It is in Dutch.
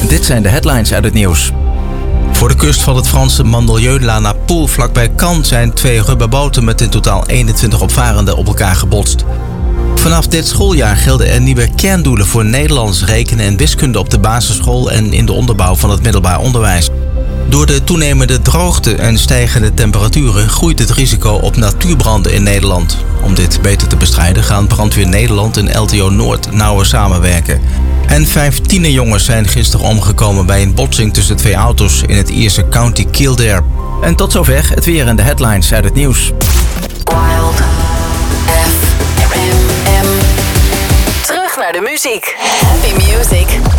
Dit zijn de headlines uit het nieuws. Voor de kust van het Franse Mandelieu-la-Napoule vlakbij Cannes zijn 2 rubberboten met in totaal 21 opvarenden op elkaar gebotst. Vanaf dit schooljaar gelden er nieuwe kerndoelen voor Nederlands, rekenen en wiskunde op de basisschool en in de onderbouw van het middelbaar onderwijs. Door de toenemende droogte en stijgende temperaturen groeit het risico op natuurbranden in Nederland. Om dit beter te bestrijden gaan Brandweer Nederland en LTO Noord nauwer samenwerken. En 5 tienerjongens zijn gisteren omgekomen bij een botsing tussen 2 auto's in het Ierse County Kildare. En tot zover het weer en de headlines uit het nieuws. Wild FM. Terug naar de muziek. Happy music.